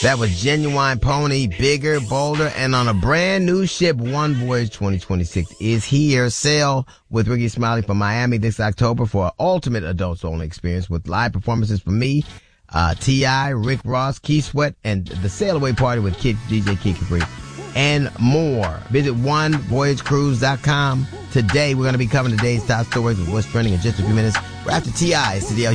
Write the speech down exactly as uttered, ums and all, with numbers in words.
That was Genuine Pony, bigger, bolder, and on a brand new ship. One Voyage twenty twenty-six is here. Sail with Ricky Smiley from Miami this October for an ultimate adults-only experience with live performances from me, uh, T I, Rick Ross, Key Sweat, and the Sail Away Party with Kid, D J Kid Capri, and more. Visit one voyage cruise dot com today. We're going to be covering today's top stories with what's trending in just a few minutes. We're after T I. It's the